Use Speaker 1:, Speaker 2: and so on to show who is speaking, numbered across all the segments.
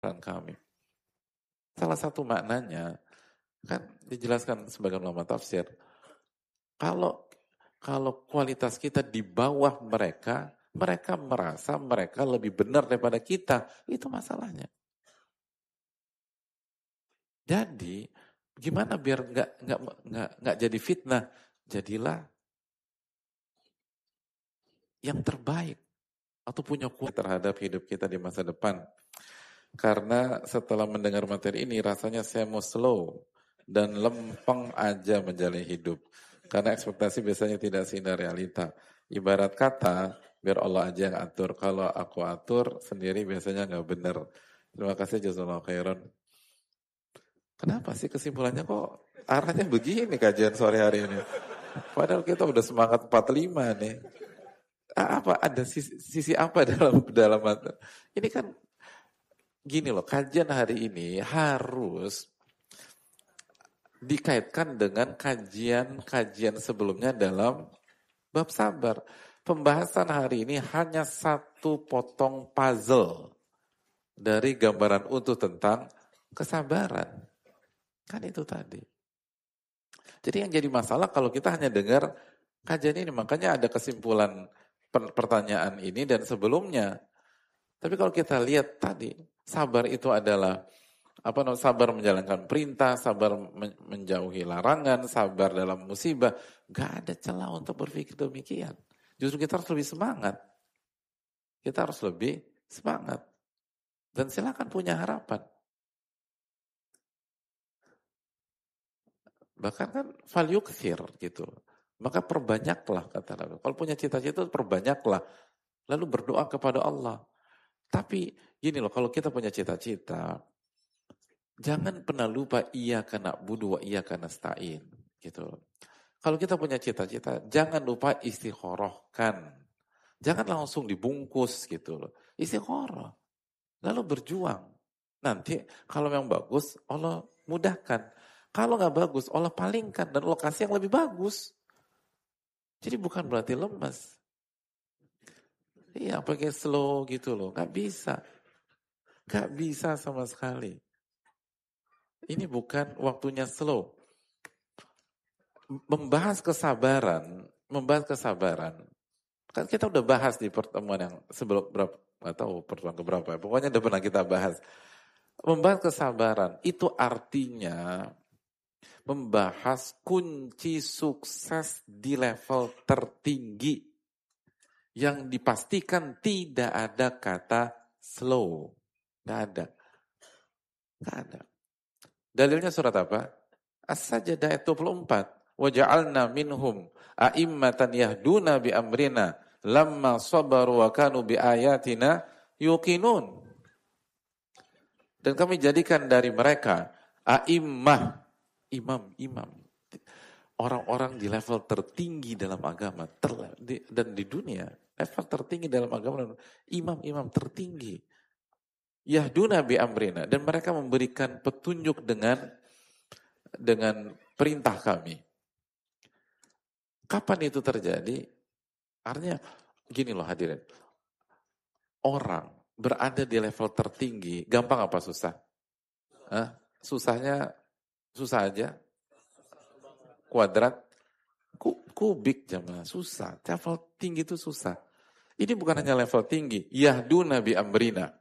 Speaker 1: kami. Salah satu maknanya, kan dijelaskan sebagai ulama tafsir, kalau kualitas kita di bawah mereka, mereka merasa mereka lebih benar daripada kita. Itu masalahnya. Jadi, gimana biar nggak jadi fitnah? Jadilah yang terbaik atau punya kuat terhadap hidup kita di masa depan. Karena setelah mendengar materi ini rasanya saya mau slow dan lempeng aja menjalani hidup. Karena ekspektasi biasanya tidak seindah realita. Ibarat kata, biar Allah aja yang atur. Kalau aku atur sendiri biasanya nggak benar. Terima kasih jazakallahu khairan. Kenapa sih kesimpulannya kok arahnya begini kajian sore hari ini? Padahal kita udah semangat 45 nih. Apa ada sisi apa dalam ini kan gini loh, kajian hari ini harus dikaitkan dengan kajian-kajian sebelumnya dalam bab sabar. Pembahasan hari ini hanya satu potong puzzle dari gambaran utuh tentang kesabaran. Kan itu tadi. Jadi yang jadi masalah kalau kita hanya dengar kajian ini, makanya ada kesimpulan pertanyaan ini dan sebelumnya. Tapi kalau kita lihat tadi, sabar itu adalah sabar menjalankan perintah, sabar menjauhi larangan, sabar dalam musibah. Gak ada celah untuk berpikir demikian. Justru kita harus lebih semangat. Kita harus lebih semangat. Dan silakan punya harapan. Bahkan kan falyukthir gitu. Maka perbanyaklah kata Nabi. Kalau punya cita-cita perbanyaklah. Lalu berdoa kepada Allah. Tapi gini loh, kalau kita punya cita-cita, jangan pernah lupa iyyaka na'budu wa iyyaka nasta'in gitu. Kalau kita punya cita-cita, jangan lupa istikharahkan. Jangan langsung dibungkus gitu loh. Istikharah. Lalu berjuang. Nanti kalau yang bagus, Allah mudahkan. Kalau nggak bagus, Allah palingkan dan lokasi yang lebih bagus. Jadi bukan berarti lemas. Iya, pakai slow gitu loh. Nggak bisa. Nggak bisa sama sekali. Ini bukan waktunya slow. Membahas kesabaran. Kan kita udah bahas di pertemuan yang sebelum berapa, nggak tahu pertemuan keberapa. Pokoknya udah pernah kita bahas. Membahas kesabaran itu artinya membahas kunci sukses di level tertinggi yang dipastikan tidak ada kata slow. Nggak ada. Nggak ada. Dalilnya surat apa? As-Sajdah ayat 24. Waja'alna minhum a'immatan yahduna bi amrina lamma sabaru wa kanu bi ayatina yuqinun. Dan kami jadikan dari mereka a'immah, imam. Orang-orang di level tertinggi dalam agama dan di dunia, level tertinggi dalam agama, imam-imam tertinggi. Yahduna bi amrina, dan mereka memberikan petunjuk dengan perintah kami. Kapan itu terjadi? Artinya gini loh hadirin. Orang berada di level tertinggi, gampang apa susah? Susah aja. Kuadrat, kubik jamaah, susah. Level tinggi itu susah. Ini bukan hanya level tinggi. Yahduna bi amrina.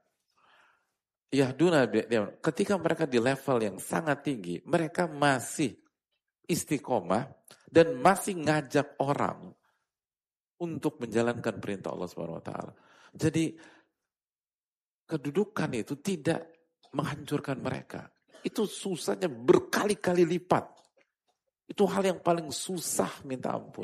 Speaker 1: Ketika mereka di level yang sangat tinggi, mereka masih istiqomah dan masih ngajak orang untuk menjalankan perintah Allah Subhanahu wa taala. Jadi kedudukan itu tidak menghancurkan mereka. Itu susahnya berkali-kali lipat. Itu hal yang paling susah minta ampun.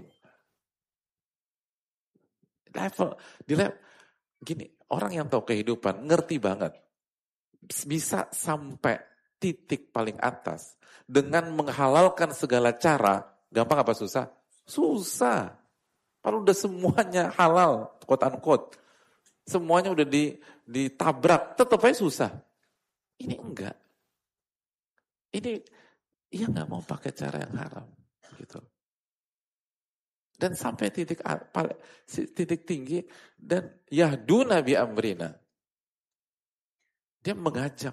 Speaker 1: Gini, orang yang tahu kehidupan ngerti banget. Bisa sampai titik paling atas dengan menghalalkan segala cara. Gampang apa susah? Susah. Kalau udah semuanya halal, quote unquote, semuanya udah ditabrak, tetap aja susah. Ini enggak. Ini ia nggak mau pakai cara yang haram, gitu. Dan sampai titik tinggi dan yahduna bi amrina. Dia mengajak